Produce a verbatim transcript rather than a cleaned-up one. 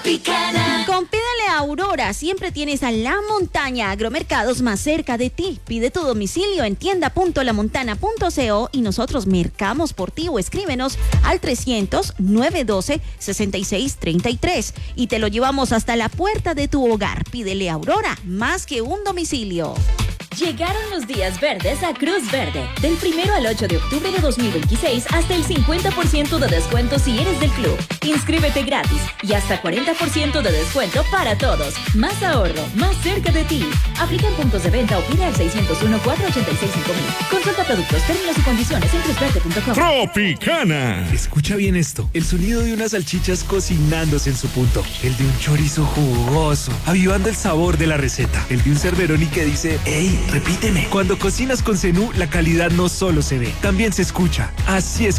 Tropicana. Con Pídele a Aurora siempre tienes a La Montaña, agromercados más cerca de ti. Pide tu domicilio en tienda punto la montana punto co y nosotros mercamos por ti o escríbenos al trescientos, nueve doce, sesenta y seis treinta y tres y te lo llevamos hasta la puerta de tu hogar. Pídele a Aurora, más que un domicilio. Llegaron los días verdes a Cruz Verde. Del primero al ocho de octubre de dos mil veintiséis hasta el cincuenta por ciento de descuento si eres del club. Inscríbete gratis y hasta cuarenta por ciento de descuento para todos. Más ahorro, más cerca de ti. Aplica en puntos de venta o pide al seiscientos uno, cuatrocientos ochenta y seis, cinco mil. Consulta productos, términos y condiciones en cruz verde punto com. Tropicana. Escucha bien esto. El sonido de unas salchichas cocinándose en su punto. El de un chorizo jugoso, avivando el sabor de la receta. El de un cerveroni que dice, ¡ey, repíteme! Cuando cocinas con Zenú, la calidad no solo se ve, también se escucha. Así es